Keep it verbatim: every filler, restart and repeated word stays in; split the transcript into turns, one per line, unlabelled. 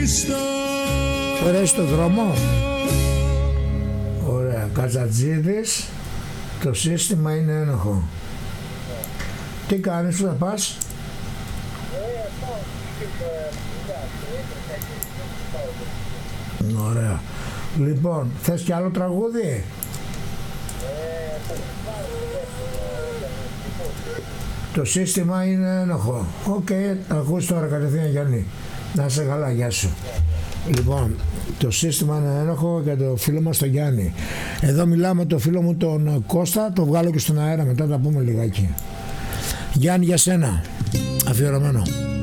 Τώρα είσαι στο δρόμο. Ωραία. Κατσατζίδης. Το σύστημα είναι ένοχο. Τι κάνεις, που θα πας? Ωραία. Λοιπόν, θες κι άλλο τραγούδι? Το σύστημα είναι ένοχο. Οκ, okay, ακούς τώρα κατευθείαν, Γιάννη. Να είσαι καλά, γεια σου. Λοιπόν, το σύστημα είναι ένοχο για το φίλο μας τον Γιάννη. Εδώ μιλάμε με το φίλο μου τον Κώστα, το βγάλω και στον αέρα, μετά τα πούμε λιγάκι. Γιάννη, για σένα, αφιερωμένο.